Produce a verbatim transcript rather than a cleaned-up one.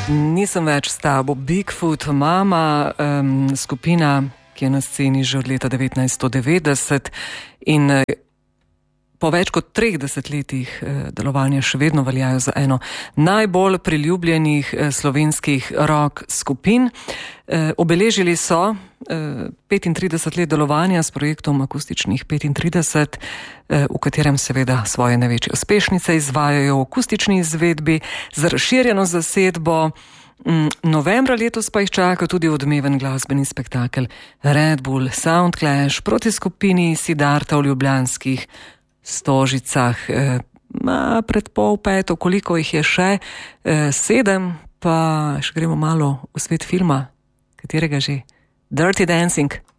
Nisem več s tabo. Bigfoot Mama, um, skupina, ki je na sceni že od leta devetnajststo devetdeset in uh, po več kot treh desetletjih uh, delovanja še vedno veljajo za eno najbolj priljubljenih uh, slovenskih rock skupin. Uh, obeležili so uh, petintrideset let delovanja s projektom Akustičnih petintrideset, uh, v katerem seveda svoje največje uspešnice izvajajo v akustični izvedbi z razširjeno zasedbo. Novembra letos pa jih čaka tudi odmeven glasbeni spektakel Red Bull Sound Clash proti skupini Siddharta v ljubljanskih Stožicah. E, ma, pred pol peto, koliko jih je še? E, sedem, pa še gremo malo v svet filma. Katerega že? Dirty Dancing.